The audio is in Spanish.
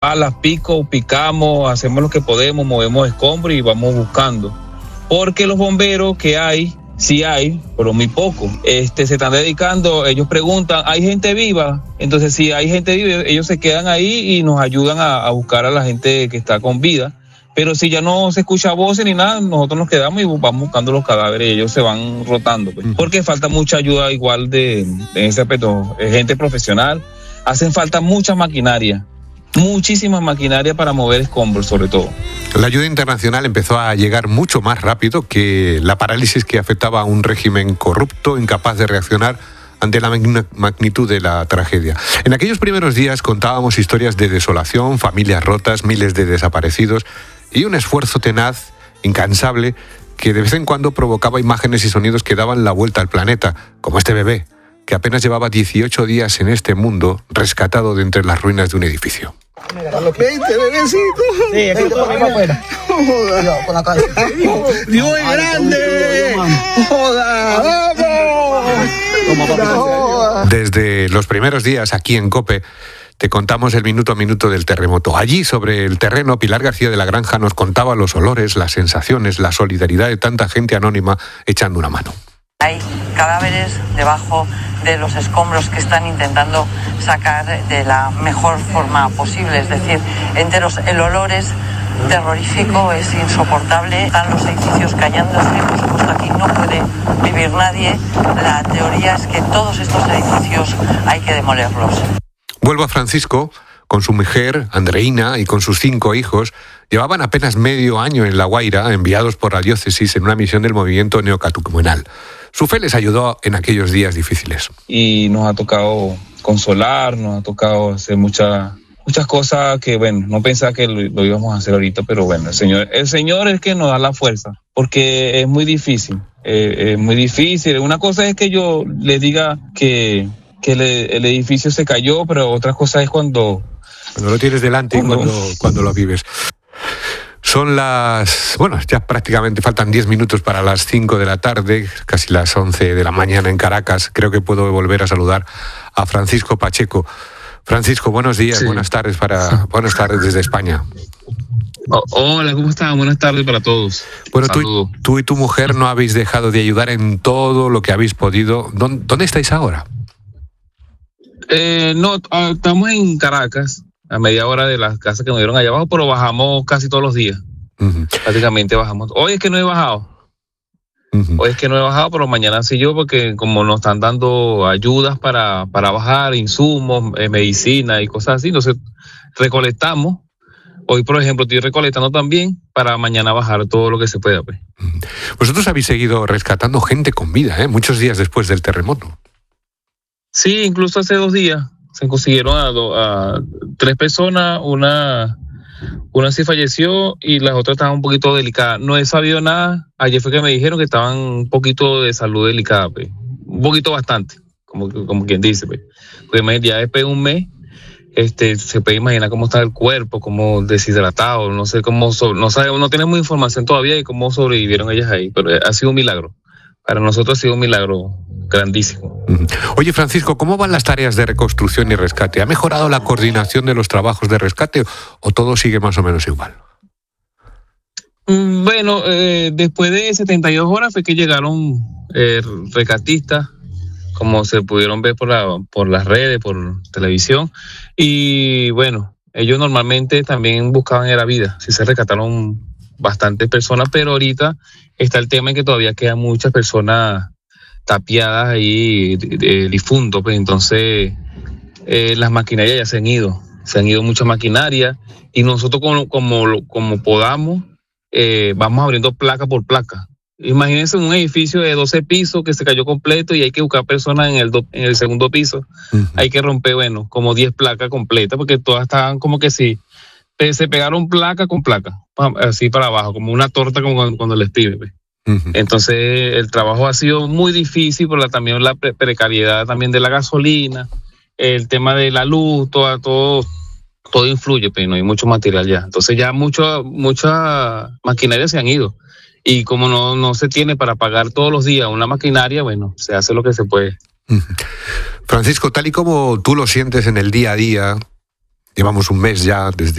las picamos, hacemos lo que podemos, movemos escombros y vamos buscando. Porque los bomberos que hay, sí hay, pero muy poco. Se están dedicando, ellos preguntan, ¿hay gente viva? Entonces, si hay gente viva, ellos se quedan ahí y nos ayudan a buscar a la gente que está con vida. Pero si ya no se escucha voces ni nada, nosotros nos quedamos y vamos buscando los cadáveres y ellos se van rotando, pues. Porque falta mucha ayuda igual de ese aspecto, gente profesional. Hacen falta mucha maquinaria, muchísima maquinaria para mover escombros, sobre todo. La ayuda internacional empezó a llegar mucho más rápido que la parálisis que afectaba a un régimen corrupto, incapaz de reaccionar ante la magnitud de la tragedia. En aquellos primeros días contábamos historias de desolación, familias rotas, miles de desaparecidos y un esfuerzo tenaz, incansable, que de vez en cuando provocaba imágenes y sonidos que daban la vuelta al planeta, como este bebé, que apenas llevaba 18 días en este mundo, rescatado de entre las ruinas de un edificio. ¡Vente, bebecito! Sí, aquí todo mismo afuera. ¡Joda! Con la cabeza. ¡Dios es grande! ¡Joda! ¡Vamos! Desde los primeros días aquí en COPE te contamos el minuto a minuto del terremoto. Allí, sobre el terreno, Pilar García de la Granja nos contaba los olores, las sensaciones, la solidaridad de tanta gente anónima echando una mano. Hay cadáveres debajo de los escombros que están intentando sacar de la mejor forma posible, es decir, enteros. El olor es terrorífico, es insoportable. Están los edificios cayéndose, por supuesto aquí no puede vivir nadie. La teoría es que todos estos edificios hay que demolerlos. Vuelvo a Francisco. Con su mujer, Andreina, y con sus 5 hijos, llevaban apenas medio año en La Guaira, enviados por la diócesis en una misión del movimiento neocatecumenal. Su fe les ayudó en aquellos días difíciles. Y nos ha tocado consolar, nos ha tocado hacer muchas cosas que, bueno, no pensaba que lo íbamos a hacer ahorita, pero bueno, el Señor es que nos da la fuerza, porque es muy difícil, es muy difícil. Una cosa es que yo les diga que el edificio se cayó, pero otra cosa es cuando lo tienes delante y cuando lo vives. Son ya prácticamente faltan 10 minutos para las 5 de la tarde, casi las 11 de la mañana en Caracas. Creo que puedo volver a saludar a Francisco Pacheco. Francisco, buenos días, sí. Buenas tardes desde España. Hola, ¿cómo están? Buenas tardes para todos. Bueno, tú y tu mujer no habéis dejado de ayudar en todo lo que habéis podido. ¿Dónde estáis ahora? No, estamos en Caracas, a media hora de las casas que nos dieron allá abajo, pero bajamos casi todos los días. Uh-huh. Prácticamente bajamos. Hoy es que no he bajado. Pero mañana sí yo, porque como nos están dando ayudas para bajar, insumos, medicina y cosas así, entonces recolectamos. Hoy, por ejemplo, estoy recolectando también para mañana bajar todo lo que se pueda. Pues. Vosotros habéis seguido rescatando gente con vida, muchos días después del terremoto. Sí, incluso hace 2 días se consiguieron a 3 personas, una sí falleció y las otras estaban un poquito delicadas. No he sabido nada, ayer fue que me dijeron que estaban un poquito de salud delicada, pues. Un poquito bastante, como quien dice, pues. Porque ya después de un mes, se puede imaginar cómo está el cuerpo, cómo deshidratado, no sé cómo, no tenemos información todavía de cómo sobrevivieron ellas ahí, pero ha sido un milagro. Para nosotros ha sido un milagro grandísimo. Oye, Francisco, ¿cómo van las tareas de reconstrucción y rescate? ¿Ha mejorado la coordinación de los trabajos de rescate o todo sigue más o menos igual? Bueno, después de 72 horas fue que llegaron rescatistas, como se pudieron ver por las redes, por televisión, y bueno, ellos normalmente también buscaban la vida. Sí se rescataron bastantes personas, pero ahorita está el tema en que todavía quedan muchas personas tapiadas ahí, difuntos, pues entonces las maquinarias ya se han ido muchas maquinarias y nosotros como podamos vamos abriendo placa por placa. Imagínense un edificio de 12 pisos que se cayó completo y hay que buscar personas en el segundo piso. Uh-huh. Hay que romper, como 10 placas completas porque todas estaban como que sí, se pegaron placa con placa, así para abajo, como una torta como cuando les pide, pues. Uh-huh. Entonces el trabajo ha sido muy difícil por también la precariedad también de la gasolina, el tema de la luz, todo influye, pero no hay mucho material ya. Entonces ya mucha maquinaria se han ido y como no se tiene para pagar todos los días una maquinaria, se hace lo que se puede. Uh-huh. Francisco, tal y como tú lo sientes en el día a día, llevamos un mes ya desde